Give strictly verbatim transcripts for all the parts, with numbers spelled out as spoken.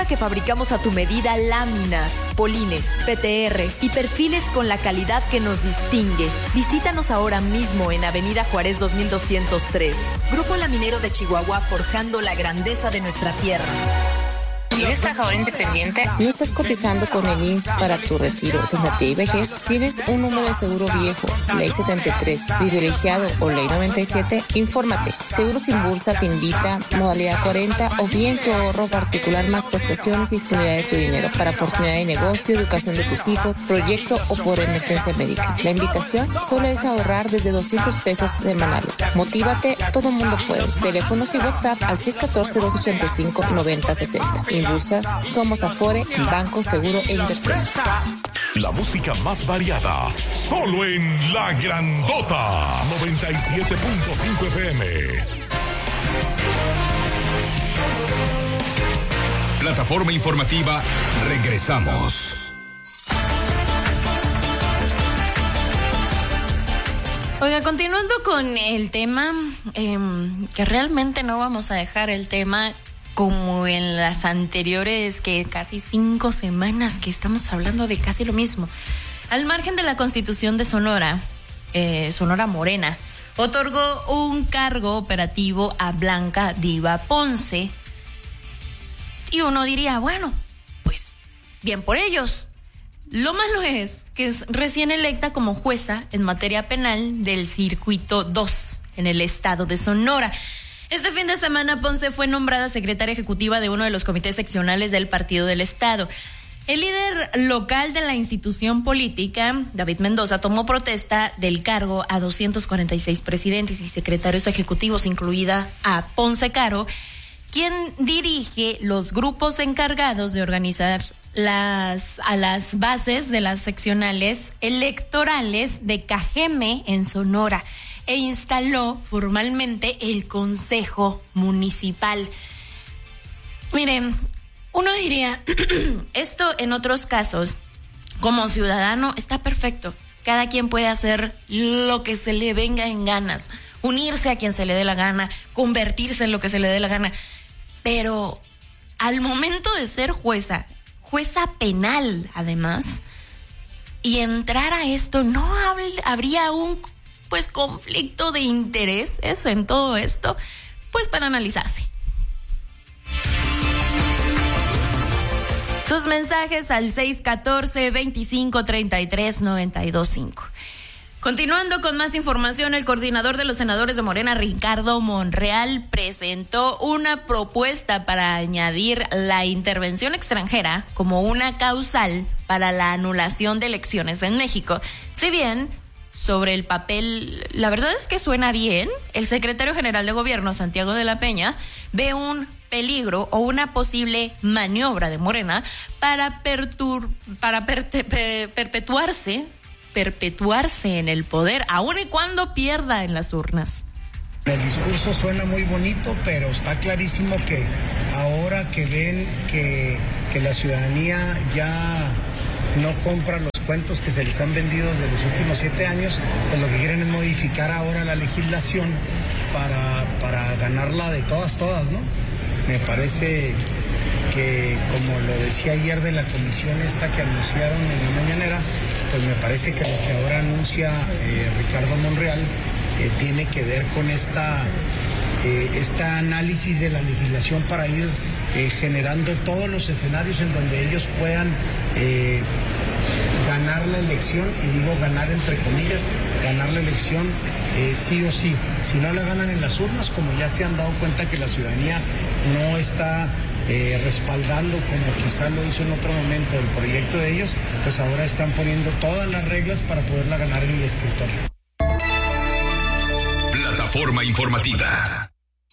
Que fabricamos a tu medida láminas, polines, P T R y perfiles con la calidad que nos distingue. Visítanos ahora mismo en Avenida Juárez dos mil doscientos tres. Grupo Laminero de Chihuahua, forjando la grandeza de nuestra tierra. ¿Eres trabajador independiente? ¿No estás cotizando con el I M S S para tu retiro, cesantía y vejez? ¿Tienes un número de seguro viejo, ley setenta y tres, privilegiado o ley noventa y siete? Infórmate. Seguros Sin Bursa te invita, modalidad cuarenta o bien tu ahorro particular más prestaciones y disponibilidad de tu dinero para oportunidad de negocio, educación de tus hijos, proyecto o por emergencia médica. La invitación solo es ahorrar desde doscientos pesos semanales. Motívate, todo mundo puede. Teléfonos y WhatsApp al seis uno cuatro, dos ocho cinco, nueve cero seis cero. Inbursas, somos Afore, Banco Seguro e Inversión. La música más variada, solo en La Grandota, noventa y siete punto cinco F M. Plataforma informativa, regresamos. Oiga, continuando con el tema, eh, que realmente no vamos a dejar el tema como en las anteriores, que casi cinco semanas que estamos hablando de casi lo mismo. Al margen de la Constitución de Sonora, eh, Sonora Morena otorgó un cargo operativo a Blanca Diva Ponce. Y uno diría, bueno, pues bien por ellos. Lo malo es que es recién electa como jueza en materia penal del Circuito dos en el estado de Sonora. Este fin de semana, Ponce fue nombrada secretaria ejecutiva de uno de los comités seccionales del Partido del Estado. El líder local de la institución política, David Mendoza, tomó protesta del cargo a doscientos cuarenta y seis presidentes y secretarios ejecutivos, incluida a Ponce Caro, quien dirige los grupos encargados de organizar las a las bases de las seccionales electorales de Cajeme en Sonora, e instaló formalmente el Consejo Municipal. Miren, uno diría, esto en otros casos, como ciudadano, está perfecto. Cada quien puede hacer lo que se le venga en ganas, unirse a quien se le dé la gana, convertirse en lo que se le dé la gana. Pero al momento de ser jueza, jueza penal además, y entrar a esto, ¿no habría un pues conflicto de intereses en todo esto? Pues para analizarse. Sus mensajes al seis uno cuatro, veinticinco, treinta y tres, noventa y dos cinco. Continuando con más información, el coordinador de los senadores de Morena, Ricardo Monreal, presentó una propuesta para añadir la intervención extranjera como una causal para la anulación de elecciones en México. Si bien sobre el papel, la verdad es que suena bien, el secretario general de gobierno, Santiago de la Peña, ve un peligro o una posible maniobra de Morena para, pertur- para perte- per- perpetuarse, perpetuarse en el poder, aun y cuando pierda en las urnas. El discurso suena muy bonito, pero está clarísimo que ahora que ven que, que la ciudadanía ya no compra los cuentos que se les han vendido desde los últimos siete años, pues lo que quieren es modificar ahora la legislación para, para ganarla de todas, todas, ¿no? Me parece que, como lo decía ayer de la comisión esta que anunciaron en la mañanera, pues me parece que lo que ahora anuncia eh, Ricardo Monreal eh, tiene que ver con esta, eh, este análisis de la legislación para ir eh, generando todos los escenarios en donde ellos puedan eh, ganar la elección, y digo ganar entre comillas, ganar la elección eh, sí o sí. Si no la ganan en las urnas, como ya se han dado cuenta que la ciudadanía no está eh, respaldando, como quizá lo hizo en otro momento, el proyecto de ellos, pues ahora están poniendo todas las reglas para poderla ganar en el escritorio. Plataforma informativa.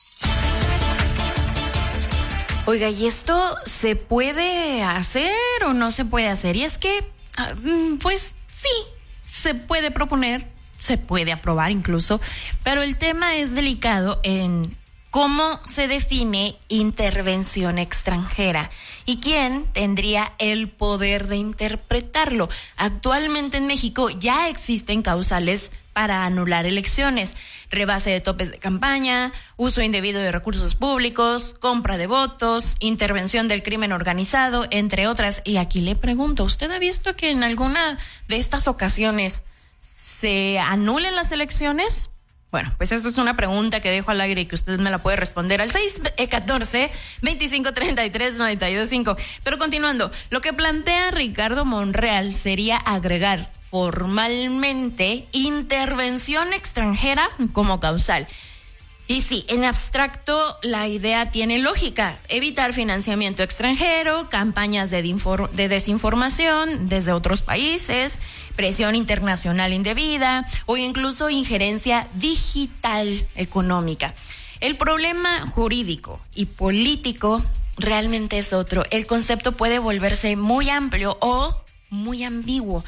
Oiga, ¿y esto se puede hacer o no se puede hacer? Y es que, pues sí, se puede proponer, se puede aprobar incluso, pero el tema es delicado en ¿Cómo se define intervención extranjera? ¿Y quién tendría el poder de interpretarlo? Actualmente en México ya existen causales para anular elecciones: rebase de topes de campaña, uso indebido de recursos públicos, compra de votos, intervención del crimen organizado, entre otras. Y aquí le pregunto, ¿usted ha visto que en alguna de estas ocasiones se anulen las elecciones? Bueno, pues esto es una pregunta que dejo al aire y que usted me la puede responder al seis catorce, veinticinco treinta y tres, noventa y dos cinco. Pero continuando, lo que plantea Ricardo Monreal sería agregar formalmente intervención extranjera como causal. Y sí, en abstracto la idea tiene lógica: evitar financiamiento extranjero, campañas de, dinfor- de desinformación desde otros países, presión internacional indebida o incluso injerencia digital económica. El problema jurídico y político realmente es otro. El concepto puede volverse muy amplio o muy ambiguo.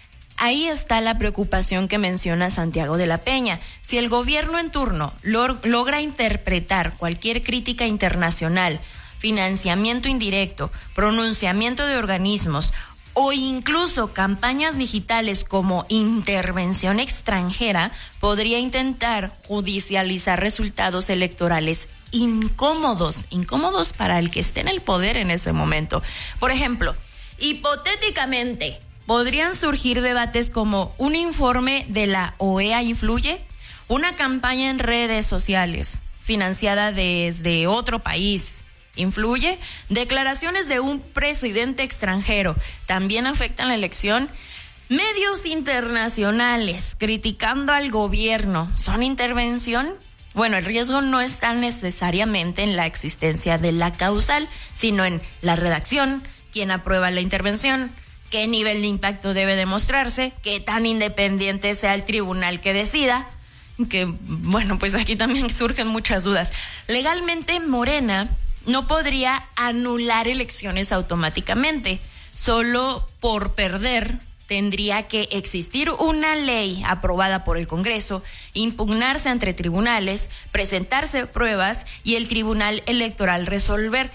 Ahí está la preocupación que menciona Santiago de la Peña. Si el gobierno en turno log- logra interpretar cualquier crítica internacional, financiamiento indirecto, pronunciamiento de organismos o incluso campañas digitales como intervención extranjera, podría intentar judicializar resultados electorales incómodos, incómodos para el que esté en el poder en ese momento. Por ejemplo, hipotéticamente, podrían surgir debates como: ¿un informe de la O E A influye? ¿Una campaña en redes sociales financiada desde otro país influye? ¿Declaraciones de un presidente extranjero también afectan la elección? ¿Medios internacionales criticando al gobierno son intervención? Bueno, el riesgo no está necesariamente en la existencia de la causal, sino en la redacción, quién aprueba la intervención, qué nivel de impacto debe demostrarse, qué tan independiente sea el tribunal que decida, que, bueno, pues aquí también surgen muchas dudas. Legalmente, Morena no podría anular elecciones automáticamente. Solo por perder tendría que existir una ley aprobada por el Congreso, impugnarse ante tribunales, presentarse pruebas y el Tribunal Electoral resolver.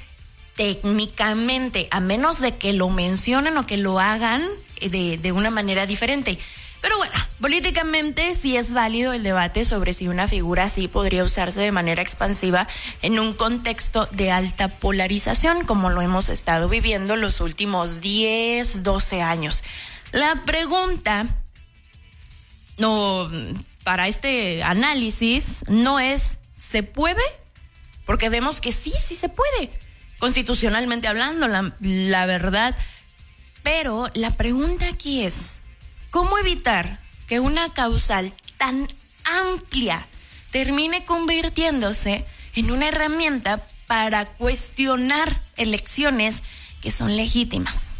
Técnicamente, a menos de que lo mencionen o que lo hagan de, de una manera diferente. Pero bueno, políticamente sí es válido el debate sobre si una figura así podría usarse de manera expansiva en un contexto de alta polarización, como lo hemos estado viviendo los últimos diez, doce años. La pregunta no, para este análisis no es ¿se puede? Porque vemos que sí, sí se puede, constitucionalmente hablando, la, la verdad. Pero la pregunta aquí es: ¿cómo evitar que una causal tan amplia termine convirtiéndose en una herramienta para cuestionar elecciones que son legítimas?